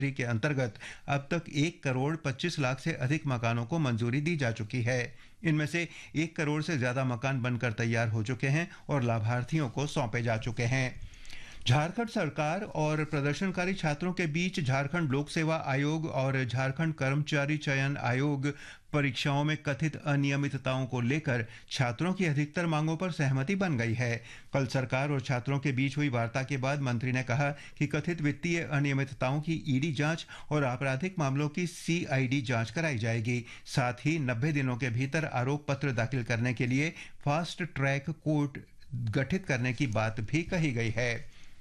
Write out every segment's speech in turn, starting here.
के अंतर्गत अब तक 1,25,00,000 से अधिक मकानों को मंजूरी दी जा चुकी है। इनमें से 1 करोड़ से ज्यादा मकान बनकर तैयार हो चुके हैं और लाभार्थियों को सौंपे जा चुके हैं। झारखंड सरकार और प्रदर्शनकारी छात्रों के बीच झारखंड लोक सेवा आयोग और झारखंड कर्मचारी चयन आयोग परीक्षाओं में कथित अनियमितताओं को लेकर छात्रों की अधिकतर मांगों पर सहमति बन गई है। कल सरकार और छात्रों के बीच हुई वार्ता के बाद मंत्री ने कहा कि कथित वित्तीय अनियमितताओं की ईडी जांच और आपराधिक मामलों की सीआईडी जांच कराई जाएगी। साथ ही 90 दिनों के भीतर आरोप पत्र दाखिल करने के लिए फास्ट ट्रैक कोर्ट गठित करने की बात भी कही गई है।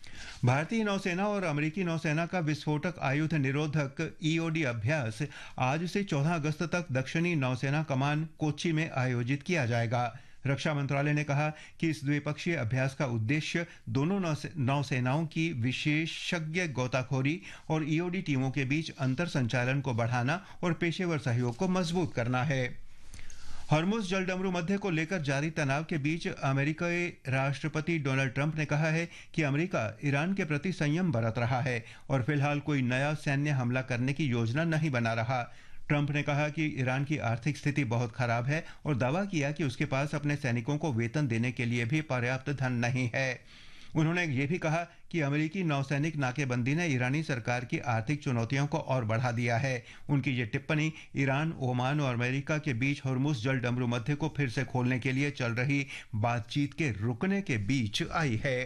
भारतीय नौसेना और अमेरिकी नौसेना का विस्फोटक आयुध निरोधक ईओडी अभ्यास आज से 14 अगस्त तक दक्षिणी नौसेना कमान कोच्चि में आयोजित किया जाएगा। रक्षा मंत्रालय ने कहा कि इस द्विपक्षीय अभ्यास का उद्देश्य दोनों नौसेनाओं की विशेषज्ञ गोताखोरी और ईओडी टीमों के बीच अंतर संचालन को बढ़ाना और पेशेवर सहयोग को मजबूत करना है। हॉर्मुज़ जलडमरू मध्य को लेकर जारी तनाव के बीच अमेरिकी राष्ट्रपति डोनाल्ड ट्रंप ने कहा है कि अमेरिका ईरान के प्रति संयम बरत रहा है और फिलहाल कोई नया सैन्य हमला करने की योजना नहीं बना रहा। ट्रंप ने कहा कि ईरान की आर्थिक स्थिति बहुत खराब है और दावा किया कि उसके पास अपने सैनिकों को वेतन देने के लिए भी पर्याप्त धन नहीं है। उन्होंने ये भी कहा कि अमेरिकी नौसैनिक नाकेबंदी ने ईरानी सरकार की आर्थिक चुनौतियों को और बढ़ा दिया है। उनकी ये टिप्पणी ईरान, ओमान और अमेरिका के बीच हॉर्मुज़ जलडमरू मध्य को फिर से खोलने के लिए चल रही बातचीत के रुकने के बीच आई है।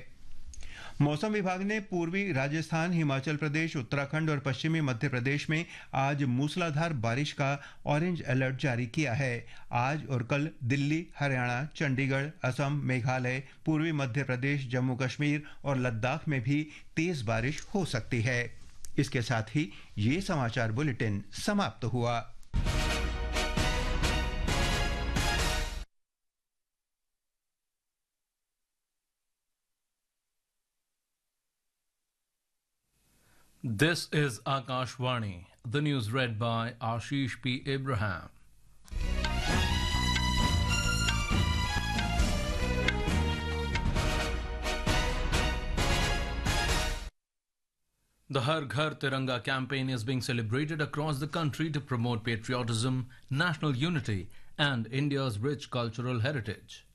मौसम विभाग ने पूर्वी राजस्थान, हिमाचल प्रदेश, उत्तराखंड और पश्चिमी मध्य प्रदेश में आज मूसलाधार बारिश का ऑरेंज अलर्ट जारी किया है। आज और कल दिल्ली, हरियाणा, चंडीगढ़, असम, मेघालय, पूर्वी मध्य प्रदेश, जम्मू कश्मीर और लद्दाख में भी तेज बारिश हो सकती है। इसके साथ ही ये समाचार बुलेटिन समाप्त हुआ। This is Akashvani. The news read by Ashish P. Abraham. The Har Ghar Tiranga campaign is being celebrated across the country to promote patriotism, national unity, and India's rich cultural heritage.